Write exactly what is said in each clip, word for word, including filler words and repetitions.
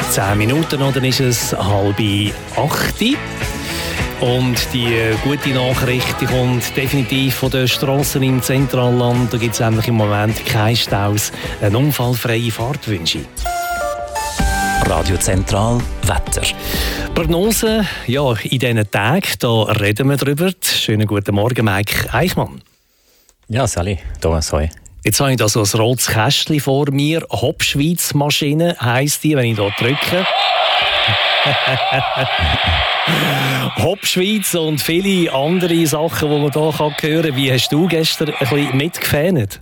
Zehn Minuten, dann ist es halb acht. Und die gute Nachricht die kommt definitiv von den Strassen im Zentralland. Da gibt es nämlich im Moment keine Staus. Eine unfallfreie Fahrt wünsche ich. Radio Zentral Wetter. Prognose, ja, in diesen Tagen, da reden wir drüber. Schönen guten Morgen, Mike Eichmann. Ja, Sally, Thomas, hoi. Jetzt habe ich da so ein rotes Kästchen vor mir. Hopschweiz-Maschine heisst die, wenn ich hier drücke. Hopschweiz und viele andere Sachen, die man hier hören kann. Wie hast du gestern ein bisschen mitgefähnet?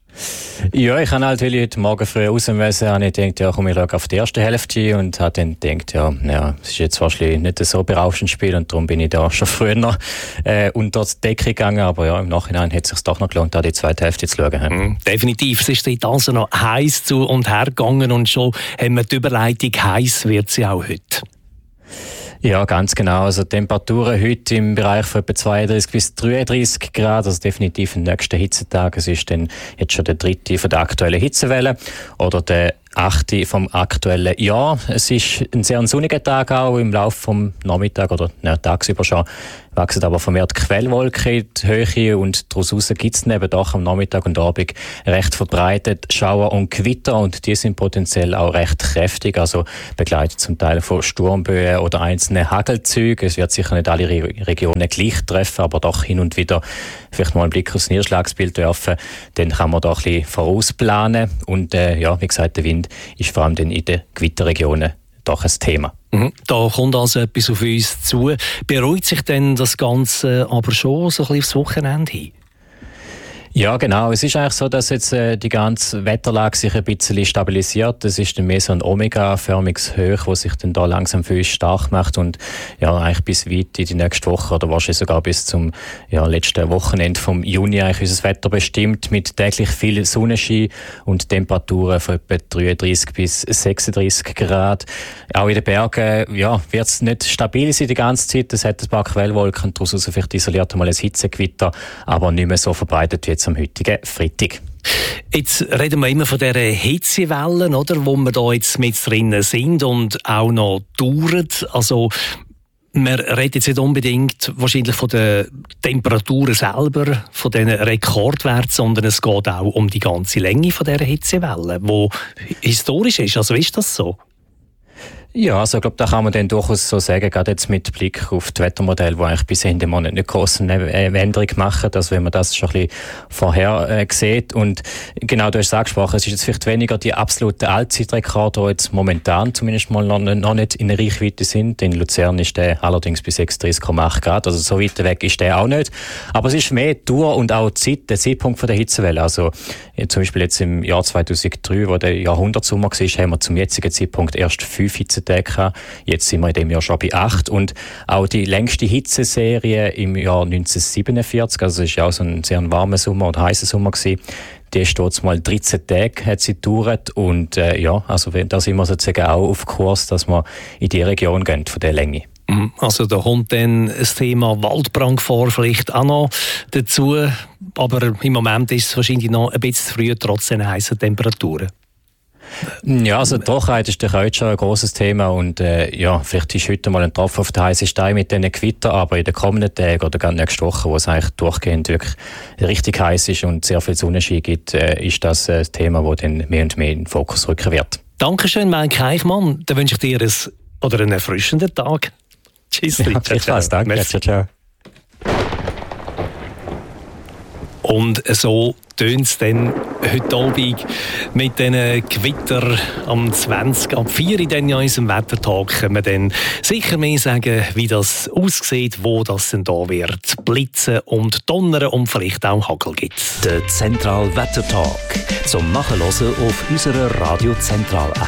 Ja, ich habe halt, weil ich heute Morgen früh raus musste, habe ich gedacht, ja, komm, ich schaue auf die erste Hälfte und habe dann gedacht, ja, ja, es ist jetzt wahrscheinlich nicht so berauschend Spiel und darum bin ich da schon früher äh, unter die Decke gegangen, aber ja, im Nachhinein hat es sich doch noch gelohnt, da die zweite Hälfte zu schauen. Mhm, definitiv, es ist dort also noch heiß zu und her gegangen und schon haben wir die Überleitung, heiß wird sie auch heute. Ja, ganz genau. Also Temperaturen heute im Bereich von etwa zweiunddreißig bis dreiunddreißig Grad, also definitiv im nächsten Hitzetag. Es ist dann jetzt schon der dritte von der aktuellen Hitzewelle oder der achte vom aktuellen Jahr. Es ist ein sehr sonniger Tag auch im Laufe vom Nachmittag oder ja, tagsüber schon. Wachsen aber vermehrt Quellwolken in die Höhe und daraus gibt es eben doch am Nachmittag und Abend recht verbreitet Schauer und Gewitter und die sind potenziell auch recht kräftig, also begleitet zum Teil von Sturmböen oder einzelnen Hagelzügen. Es wird sicher nicht alle Re- Regionen gleich treffen, aber doch hin und wieder vielleicht mal einen Blick aufs Niederschlagsbild werfen, dann kann man da ein bisschen vorausplanen und äh, ja, wie gesagt, der Wind ist vor allem dann in den Gewitterregionen doch ein Thema. Mhm. Da kommt also etwas auf uns zu. Beruhigt sich denn das Ganze aber schon so ein bisschen aufs Wochenende hin? Ja, genau. Es ist eigentlich so, dass jetzt äh, die ganze Wetterlage sich ein bisschen stabilisiert. Es ist dann mehr so ein Omega-förmiges Hoch, das sich dann da langsam für uns stark macht und ja, eigentlich bis weit in die nächste Woche oder wahrscheinlich sogar bis zum ja, letzten Wochenende vom Juni eigentlich unser Wetter bestimmt mit täglich viel Sonnenschein und Temperaturen von etwa dreiunddreißig bis sechsunddreißig Grad. Auch in den Bergen ja, wird es nicht stabil sein die ganze Zeit. Es hat ein paar Quellwolken, daraus vielleicht isoliert mal ein Hitzegewitter, aber nicht mehr so verbreitet wie am heutigen Freitag. Jetzt reden wir immer von dieser Hitzewellen, oder, wo wir da jetzt mit drinnen sind und auch noch dauern. Also, man redet jetzt nicht unbedingt wahrscheinlich von den Temperaturen selber, von diesen Rekordwerten, sondern es geht auch um die ganze Länge von dieser Hitzewelle, die historisch ist. Also ist das so? Ja, also ich glaube, da kann man dann durchaus so sagen, gerade jetzt mit Blick auf das Wettermodell, wo eigentlich bis Ende Monat nicht große Änderung machen, also wenn man das schon ein bisschen vorher äh, sieht. Und genau, du hast es angesprochen, es ist jetzt vielleicht weniger die absoluten Allzeitrekorde, die jetzt momentan zumindest mal noch, noch nicht in der Reichweite sind. In Luzern ist der allerdings bei sechsunddreißig Komma acht Grad, also so weit weg ist der auch nicht. Aber es ist mehr die Dauer und auch die Zeit, der Zeitpunkt von der Hitzewelle. Also zum Beispiel jetzt im Jahr zweitausenddrei, wo der Jahrhundertsommer war, haben wir zum jetzigen Zeitpunkt erst fünf Hitze Jetzt sind wir in dem Jahr schon bei acht. Und auch die längste Hitzeserie im Jahr neunzehnhundertsiebenundvierzig, also es war ja auch so ein sehr warmer Sommer oder heißer Sommer gewesen, die ist dort mal dreizehn Tage hat sie gedauert. Und äh, ja, also da sind wir sozusagen auch auf Kurs, dass wir in die Region gehen von der Länge. Also da kommt dann das Thema Waldbrand vor, vielleicht auch noch dazu. Aber im Moment ist es wahrscheinlich noch ein bisschen zu früh, trotz den heißen Temperaturen. Ja, also die Trockenheit ist doch heute schon ein grosses Thema und äh, ja, vielleicht ist heute mal ein Tropfen auf den heißen Stein mit diesen Gewittern, aber in den kommenden Tagen oder gar nächste Woche, wo es eigentlich durchgehend wirklich richtig heiß ist und sehr viel Sonnenschein gibt, äh, ist das ein Thema, das dann mehr und mehr in den Fokus rücken wird. Dankeschön, Mike Eichmann. Dann wünsche ich dir ein, oder einen erfrischenden Tag. Tschüss. Ja, ciao, ciao. Danke. Ciao, ciao. Und so tönt es dann heute Abend mit diesen Gewitter am zwanzig ab vier in den ja in unserem Wettertag können wir dann sicher mehr sagen, wie das aussieht, wo das denn da wird. Blitzen und Donnern und vielleicht auch Hagel gibt. Der Zentral Wettertag zum Nachhören auf unserer Radio Zentral App.